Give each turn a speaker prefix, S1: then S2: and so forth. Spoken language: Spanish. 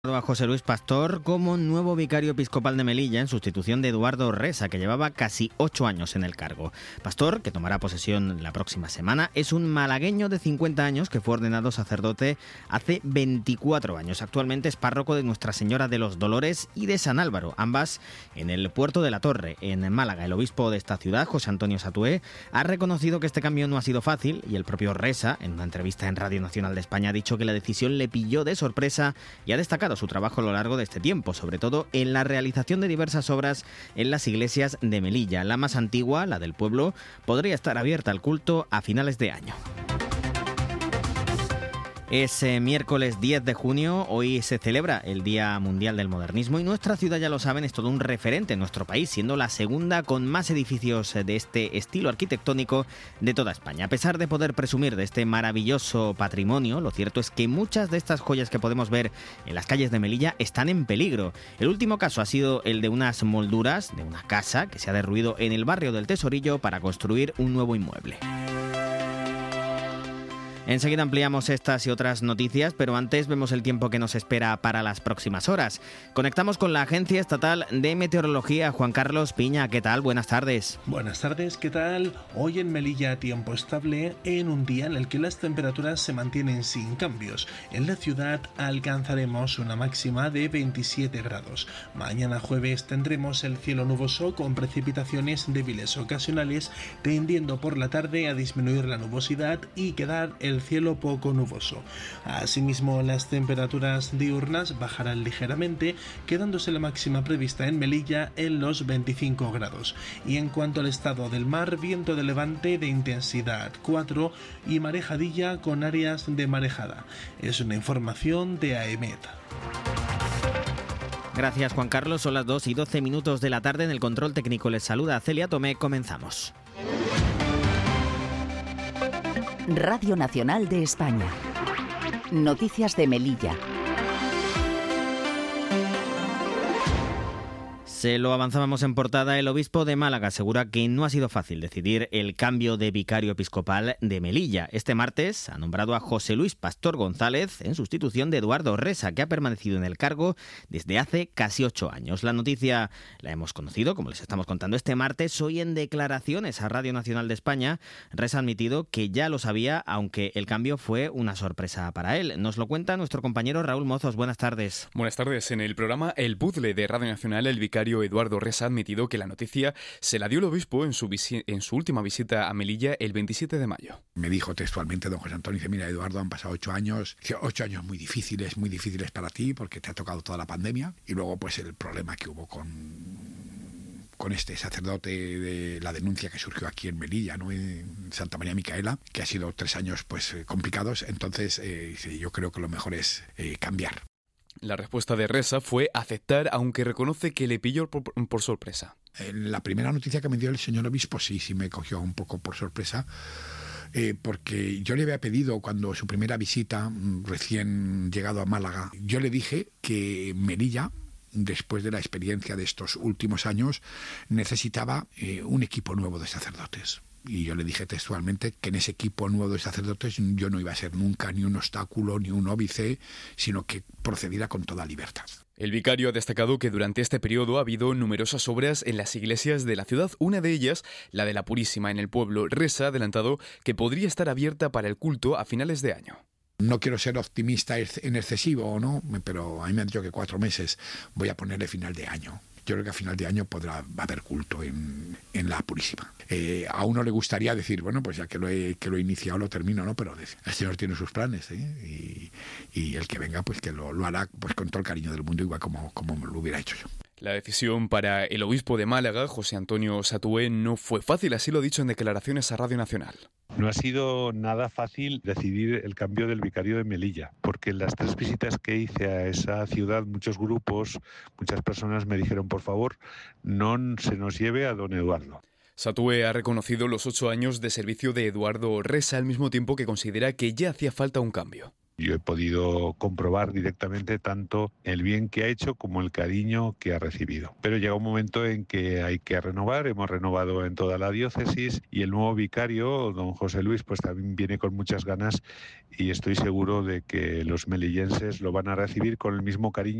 S1: A José Luis Pastor como nuevo vicario episcopal de Melilla en sustitución de Eduardo Resa, que llevaba casi 8 años en el cargo. Pastor, que tomará posesión la próxima semana, es un malagueño de 50 años que fue ordenado sacerdote hace 24 años. Actualmente es párroco de Nuestra Señora de los Dolores y de San Álvaro, ambas en el Puerto de la Torre, en Málaga. El obispo de esta ciudad, José Antonio Satué, ha reconocido que este cambio no ha sido fácil y el propio Resa, en una entrevista en Radio Nacional de España, ha dicho que la decisión le pilló de sorpresa y ha destacado su trabajo a lo largo de este tiempo, sobre todo en la realización de diversas obras en las iglesias de Melilla. La más antigua, la del pueblo, podría estar abierta al culto a finales de año. Es miércoles 10 de junio, hoy se celebra el Día Mundial del Modernismo y nuestra ciudad, ya lo saben, es todo un referente en nuestro país, siendo la segunda con más edificios de este estilo arquitectónico de toda España. A pesar de poder presumir de este maravilloso patrimonio, lo cierto es que muchas de estas joyas que podemos ver en las calles de Melilla están en peligro. El último caso ha sido el de unas molduras de una casa que se ha derruido en el barrio del Tesorillo para construir un nuevo inmueble. Enseguida ampliamos estas y otras noticias, pero antes vemos el tiempo que nos espera para las próximas horas. Conectamos con la Agencia Estatal de Meteorología. Juan Carlos Piña, ¿qué tal? Buenas tardes.
S2: Buenas tardes, ¿qué tal? Hoy en Melilla tiempo estable en un día en el que las temperaturas se mantienen sin cambios. En la ciudad alcanzaremos una máxima de 27 grados. Mañana jueves tendremos el cielo nuboso con precipitaciones débiles ocasionales, tendiendo por la tarde a disminuir la nubosidad y quedar el cielo poco nuboso. Asimismo, las temperaturas diurnas bajarán ligeramente, quedándose la máxima prevista en Melilla en los 25 grados. Y en cuanto al estado del mar, viento de levante de intensidad 4 y marejadilla con áreas de marejada. Es una información de AEMET.
S1: Gracias, Juan Carlos. Son las 2:12 de la tarde. En el control técnico les saluda Celia Tomé. Comenzamos.
S3: Radio Nacional de España. Noticias de Melilla.
S1: Se lo avanzábamos en portada. El obispo de Málaga asegura que no ha sido fácil decidir el cambio de vicario episcopal de Melilla. Este martes ha nombrado a José Luis Pastor González en sustitución de Eduardo Resa, que ha permanecido en el cargo desde hace casi 8 años. La noticia la hemos conocido, como les estamos contando, este martes. Hoy, en declaraciones a Radio Nacional de España, Resa ha admitido que ya lo sabía, aunque el cambio fue una sorpresa para él. Nos lo cuenta nuestro compañero Raúl Mozos. Buenas tardes.
S4: Buenas tardes. En el programa El Puzzle de Radio Nacional, el vicario Eduardo Resa ha admitido que la noticia se la dio el obispo en su última visita a Melilla el 27 de mayo.
S5: Me dijo textualmente don José Antonio, dice: mira, Eduardo, han pasado 8 años, 8 años muy difíciles para ti, porque te ha tocado toda la pandemia, y luego pues el problema que hubo con este sacerdote, de la denuncia que surgió aquí en Melilla, ¿no?, en Santa María Micaela, que ha sido 3 años pues complicados. Entonces yo creo que lo mejor es cambiar.
S4: La respuesta de Resa fue aceptar, aunque reconoce que le pilló por sorpresa.
S5: La primera noticia que me dio el señor obispo sí me cogió un poco por sorpresa, porque yo le había pedido, cuando su primera visita, recién llegado a Málaga, yo le dije que Melilla, después de la experiencia de estos últimos años, necesitaba un equipo nuevo de sacerdotes. Y yo le dije textualmente que en ese equipo nuevo de sacerdotes yo no iba a ser nunca ni un obstáculo ni un óbice, sino que procediera con toda libertad.
S4: El vicario ha destacado que durante este periodo ha habido numerosas obras en las iglesias de la ciudad, una de ellas, la de la Purísima en el pueblo. Resa ha adelantado que podría estar abierta para el culto a finales de año.
S5: No quiero ser optimista en excesivo, ¿no?, pero a mí me han dicho que 4 meses. Voy a ponerle final de año. Yo creo que a final de año podrá haber culto en la Purísima. A uno le gustaría decir, bueno, pues ya que lo he iniciado, lo termino, ¿no? Pero el Señor tiene sus planes, y el que venga, pues que lo hará pues con todo el cariño del mundo, igual como lo hubiera hecho yo.
S4: La decisión para el obispo de Málaga, José Antonio Satué, no fue fácil, así lo ha dicho en declaraciones a Radio Nacional.
S6: No ha sido nada fácil decidir el cambio del vicario de Melilla, porque en las 3 visitas que hice a esa ciudad, muchos grupos, muchas personas me dijeron: por favor, no se nos lleve a don Eduardo.
S4: Satué ha reconocido los 8 años de servicio de Eduardo Resa, al mismo tiempo que considera que ya hacía falta un cambio.
S6: Yo he podido comprobar directamente tanto el bien que ha hecho como el cariño que ha recibido. Pero llega un momento en que hay que renovar, hemos renovado en toda la diócesis y el nuevo vicario, don José Luis, pues también viene con muchas ganas y estoy seguro de que los melillenses lo van a recibir con el mismo cariño